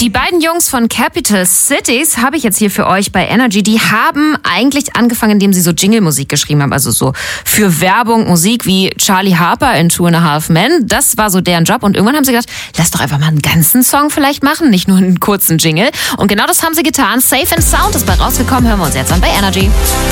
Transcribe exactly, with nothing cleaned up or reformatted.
Die beiden Jungs von Capital Cities habe ich jetzt hier für euch bei Energy. Die haben eigentlich angefangen, indem sie so Jingle-Musik geschrieben haben, also so für Werbung, Musik wie Charlie Harper in Two and a Half Men. Das war so deren Job und irgendwann haben sie gedacht, lass doch einfach mal einen ganzen Song vielleicht machen, nicht nur einen kurzen Jingle. Und genau das haben sie getan. Safe and Sound ist bei rausgekommen, hören wir uns jetzt an bei Energy.